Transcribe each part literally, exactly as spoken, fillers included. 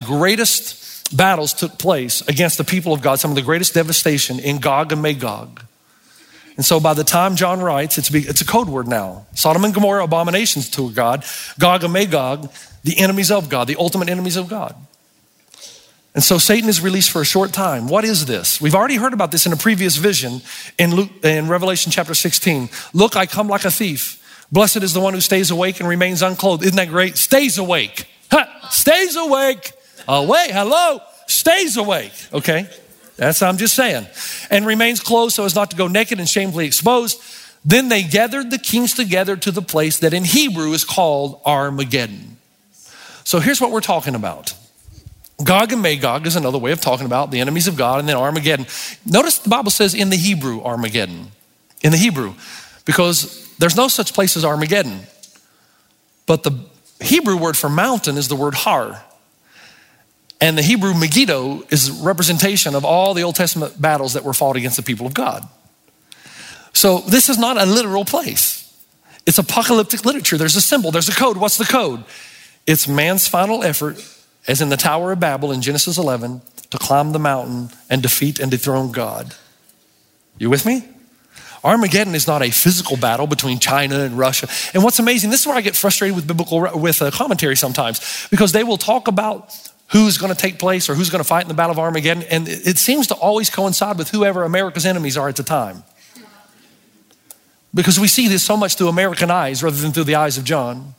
greatest battles took place against the people of God, some of the greatest devastation in Gog and Magog. And so by the time John writes, it's, it's a code word now. Sodom and Gomorrah, abominations to God. Gog and Magog, the enemies of God, the ultimate enemies of God. And so Satan is released for a short time. What is this? We've already heard about this in a previous vision in, Luke, in Revelation chapter sixteen. Look, I come like a thief. Blessed is the one who stays awake and remains unclothed. Isn't that great? Stays awake. Ha, stays awake. Awake. Hello. Stays awake. Okay. That's what I'm just saying. And remains clothed so as not to go naked and shamefully exposed. Then they gathered the kings together to the place that in Hebrew is called Armageddon. So here's what we're talking about. Gog and Magog is another way of talking about the enemies of God, and then Armageddon. Notice the Bible says in the Hebrew Armageddon. In the Hebrew. Because there's no such place as Armageddon. But the Hebrew word for mountain is the word Har. And the Hebrew Megiddo is a representation of all the Old Testament battles that were fought against the people of God. So this is not a literal place. It's apocalyptic literature. There's a symbol, there's a code. What's the code? It's man's final effort, as in the Tower of Babel in Genesis eleven, to climb the mountain and defeat and dethrone God. You with me? Armageddon is not a physical battle between China and Russia. And what's amazing, this is where I get frustrated with biblical, with uh, commentary sometimes, because they will talk about who's going to take place or who's going to fight in the Battle of Armageddon. And it seems to always coincide with whoever America's enemies are at the time. Because we see this so much through American eyes rather than through the eyes of John.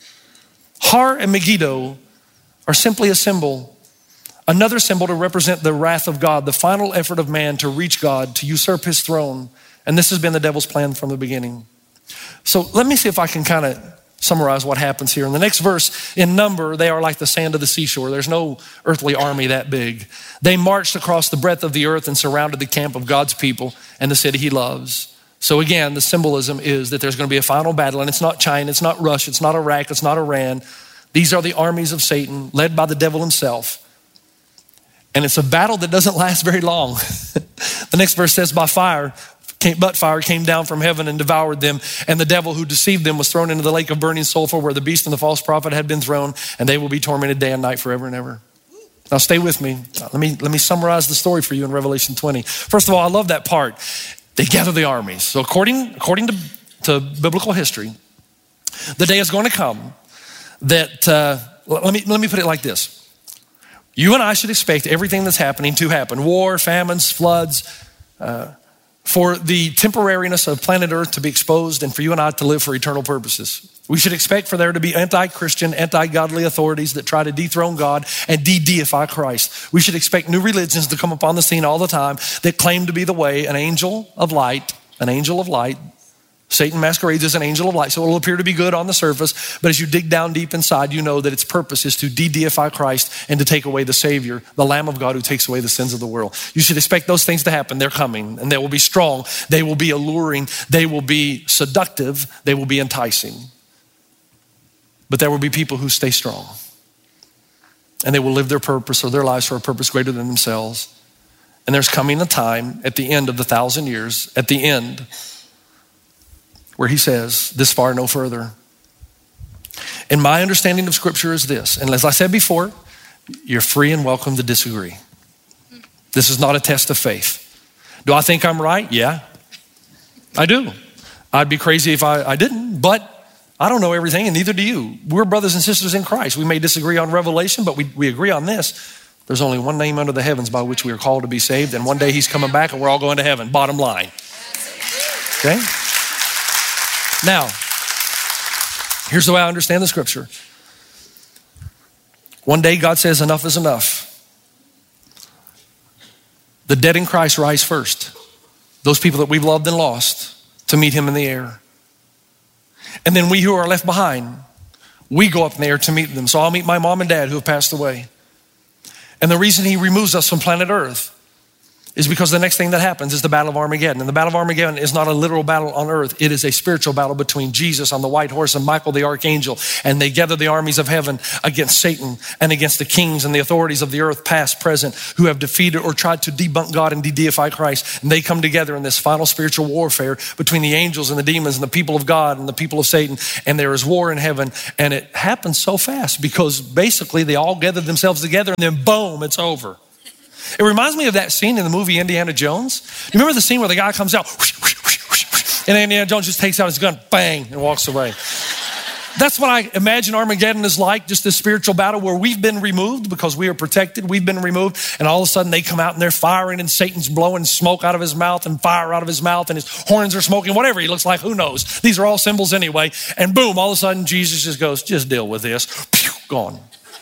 Har and Megiddo are simply a symbol, another symbol to represent the wrath of God, the final effort of man to reach God, to usurp his throne. And this has been the devil's plan from the beginning. So let me see if I can kind of summarize what happens here. In the next verse, in number, they are like the sand of the seashore. There's no earthly army that big. They marched across the breadth of the earth and surrounded the camp of God's people and the city he loves. So again, the symbolism is that there's going to be a final battle, and it's not China, it's not Russia, it's not Iraq, it's not Iran. These are the armies of Satan led by the devil himself. And it's a battle that doesn't last very long. The next verse says, by fire, Came, but fire came down from heaven and devoured them. And the devil who deceived them was thrown into the lake of burning sulfur where the beast and the false prophet had been thrown, and they will be tormented day and night forever and ever. Now stay with me. Let me, let me summarize the story for you in Revelation twenty. First of all, I love that part. They gather the armies. So according, according to, to biblical history, the day is going to come that, uh, let me, let me put it like this. You and I should expect everything that's happening to happen. War, famines, floods, uh, for the temporariness of planet Earth to be exposed and for you and I to live for eternal purposes. We should expect for there to be anti-Christian, anti-godly authorities that try to dethrone God and de-deify Christ. We should expect new religions to come upon the scene all the time that claim to be the way, an angel of light, an angel of light. Satan masquerades as an angel of light, so it will appear to be good on the surface, but as you dig down deep inside, you know that its purpose is to de-deify Christ and to take away the Savior, the Lamb of God who takes away the sins of the world. You should expect those things to happen. They're coming, and they will be strong. They will be alluring. They will be seductive. They will be enticing. But there will be people who stay strong, and they will live their purpose or their lives for a purpose greater than themselves. And there's coming a time at the end of the thousand years, at the end, where he says, this far, no further. And my understanding of scripture is this. And as I said before, you're free and welcome to disagree. This is not a test of faith. Do I think I'm right? Yeah, I do. I'd be crazy if I, I didn't, but I don't know everything, and neither do you. We're brothers and sisters in Christ. We may disagree on Revelation, but we, we agree on this. There's only one name under the heavens by which we are called to be saved, and one day he's coming back and we're all going to heaven, bottom line. Okay? Now, here's the way I understand the scripture. One day God says enough is enough. The dead in Christ rise first. Those people that we've loved and lost to meet him in the air. And then we who are left behind, we go up in the air to meet them. So I'll meet my mom and dad who have passed away. And the reason he removes us from planet Earth is because the next thing that happens is the Battle of Armageddon. And the Battle of Armageddon is not a literal battle on earth. It is a spiritual battle between Jesus on the white horse and Michael the archangel. And they gather the armies of heaven against Satan and against the kings and the authorities of the earth, past, present, who have defeated or tried to debunk God and de-deify Christ. And they come together in this final spiritual warfare between the angels and the demons and the people of God and the people of Satan. And there is war in heaven. And it happens so fast because basically they all gather themselves together and then boom, it's over. It reminds me of that scene in the movie Indiana Jones. You remember the scene where the guy comes out and Indiana Jones just takes out his gun, bang, and walks away. That's what I imagine Armageddon is like, just this spiritual battle where we've been removed because we are protected. We've been removed. And all of a sudden they come out and they're firing and Satan's blowing smoke out of his mouth and fire out of his mouth and his horns are smoking, whatever he looks like, who knows? These are all symbols anyway. And boom, all of a sudden Jesus just goes, just deal with this. Pew, gone.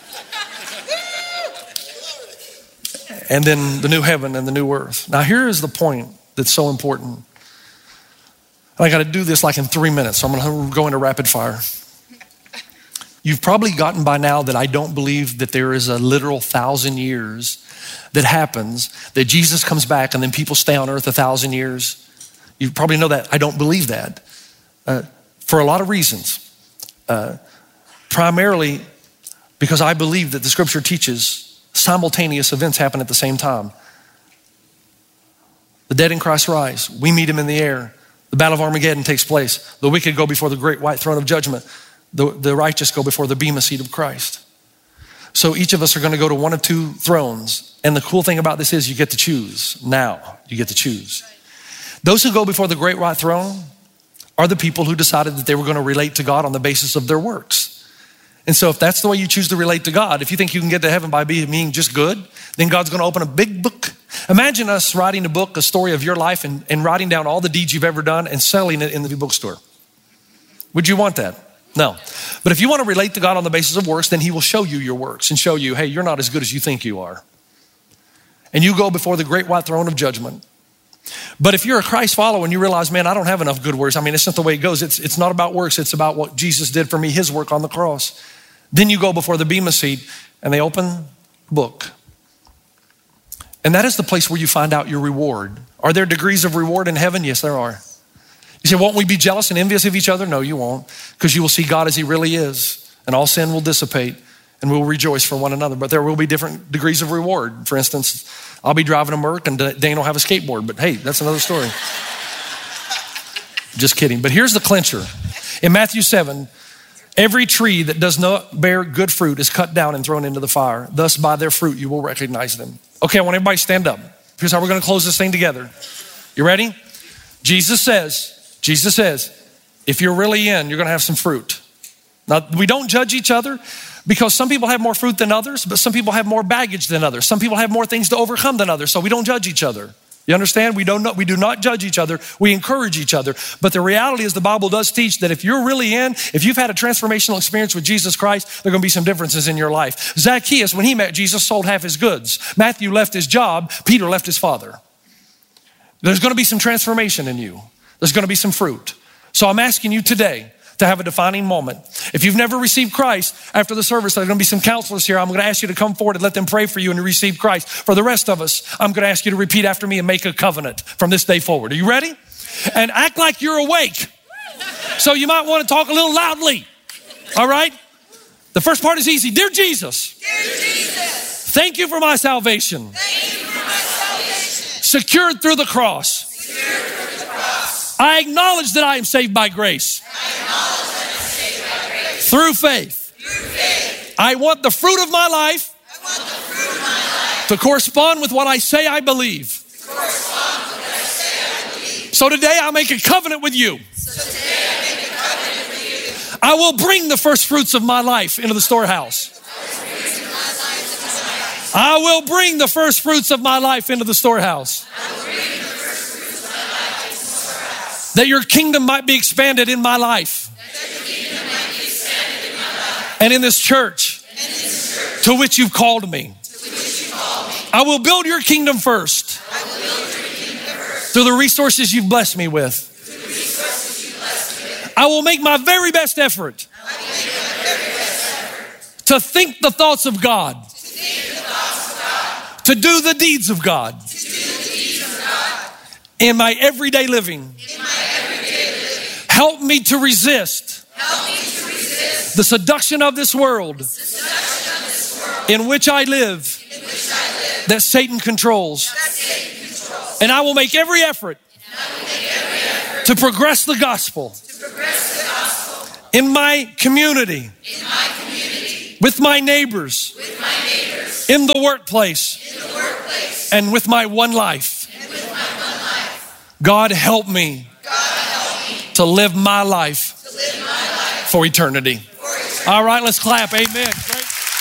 And then the new heaven and the new earth. Now here is the point that's so important. I got to do this like in three minutes. So I'm going to go into rapid fire. You've probably gotten by now that I don't believe that there is a literal thousand years that happens, that Jesus comes back and then people stay on earth a thousand years. You probably know that. I don't believe that uh, for a lot of reasons. Uh, primarily because I believe that the scripture teaches simultaneous events happen at the same time. The dead in Christ rise. We meet him in the air. The battle of Armageddon takes place. The wicked go before the great white throne of judgment. The, the righteous go before the bema seat of Christ. So each of us are going to go to one of two thrones. And the cool thing about this is you get to choose. Now you get to choose. Those who go before the great white throne are the people who decided that they were going to relate to God on the basis of their works. And so if that's the way you choose to relate to God, if you think you can get to heaven by being just good, then God's going to open a big book. Imagine us writing a book, a story of your life, and, and writing down all the deeds you've ever done and selling it in the bookstore. Would you want that? No. But if you want to relate to God on the basis of works, then he will show you your works and show you, hey, you're not as good as you think you are. And you go before the great white throne of judgment. But if you're a Christ follower and you realize, man, I don't have enough good works. I mean, it's not the way it goes. It's, it's not about works. It's about what Jesus did for me, his work on the cross. Then you go before the bema seat and they open the book. And that is the place where you find out your reward. Are there degrees of reward in heaven? Yes, there are. You say, won't we be jealous and envious of each other? No, you won't, because you will see God as he really is and all sin will dissipate and we'll rejoice for one another. But there will be different degrees of reward. For instance, I'll be driving a Merc and Dane will have a skateboard, but hey, that's another story. Just kidding. But here's the clincher. In Matthew seven, every tree that does not bear good fruit is cut down and thrown into the fire. Thus, by their fruit, you will recognize them. Okay, I want everybody to stand up. Here's how we're going to close this thing together. You ready? Jesus says, Jesus says, if you're really in, you're going to have some fruit. Now, we don't judge each other because some people have more fruit than others, but some people have more baggage than others. Some people have more things to overcome than others, so we don't judge each other. You understand? We don't know, we do not judge each other. We encourage each other. But the reality is the Bible does teach that if you're really in, if you've had a transformational experience with Jesus Christ, there are going to be some differences in your life. Zacchaeus, when he met Jesus, sold half his goods. Matthew left his job. Peter left his father. There's going to be some transformation in you. There's going to be some fruit. So I'm asking you today to have a defining moment. If you've never received Christ, after the service, there are going to be some counselors here. I'm going to ask you to come forward and let them pray for you and receive Christ. For the rest of us, I'm going to ask you to repeat after me and make a covenant from this day forward. Are you ready? And act like you're awake. So you might want to talk a little loudly. All right? The first part is easy. Dear Jesus, Dear Jesus, thank you for my salvation. thank you for my salvation. Secured through the cross. Secured through the cross. I acknowledge that I am saved by grace. I acknowledge that I'm saved by grace. Through faith. Through faith. I want the fruit of my life I want the fruit of my life to correspond with what I say I believe. to correspond with what I say I believe. So today I make a covenant with you. So today I make a covenant with you. I will bring the first fruits of my life into the storehouse. I will bring the first fruits of my life into the storehouse. I will bring the first fruits of my life into the storehouse. That your kingdom might be expanded in my life That your kingdom might be expanded in my life. and in this church And in this church to which you've called me. to which you call me. I will build your kingdom first I will build your kingdom first. through the resources you've blessed me with. Through the resources you bless me with. I will make my very best effort I will make my very best effort to think the thoughts of God, to think the thoughts of God, to do the deeds of God, to do the deeds in my everyday living. In my everyday living. Help me to resist, Help me to resist the seduction of this world, the seduction of this world in which I live, in which I live, that Satan controls. that Satan controls. And I will make every effort And I will make every effort to progress the gospel to progress the gospel in my community, in my community, with my neighbors, with my neighbors, in the workplace, in the workplace, and with my one life. and with my one life. God, help me God, help me to live my life to live my life for eternity. for eternity. All right, let's clap. Amen. Great.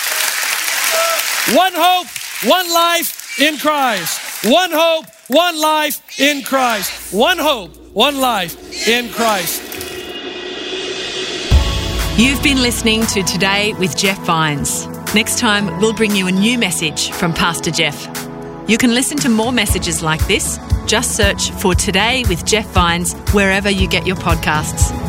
One hope, one life in Christ. One hope, one life in Christ. One hope, one life in Christ. You've been listening to Today with Jeff Vines. Next time, we'll bring you a new message from Pastor Jeff. You can listen to more messages like this. Just search for Today with Jeff Vines wherever you get your podcasts.